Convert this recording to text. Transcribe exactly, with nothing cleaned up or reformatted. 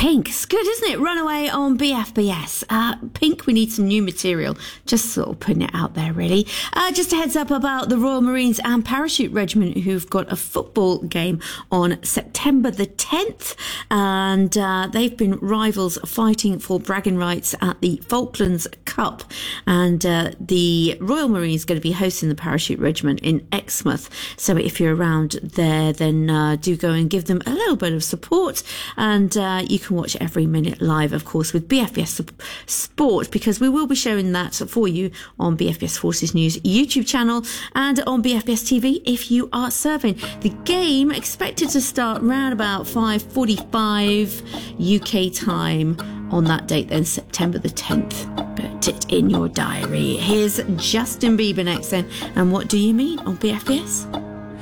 Pink, it's good, isn't it? Runaway on B F B S. Uh, Pink, we need some new material. Just sort of putting it out there, really. Uh, just a heads up about the Royal Marines and Parachute Regiment, who've got a football game on September the tenth. And uh, they've been rivals fighting for bragging rights at the Falklands Cup. And uh, the Royal Marines are going to be hosting the Parachute Regiment in Exmouth. So if you're around there, then uh, do go and give them a little bit of support. And uh, you can watch every minute live, of course, with B F B S Sport, because we will be showing that for you on B F B S Forces News YouTube channel and on B F B S T V if you are serving. The game expected to start around about five forty-five U K time on that date, then September the tenth. Put it in your diary. Here's Justin Bieber next then, and What Do You Mean on B F B S?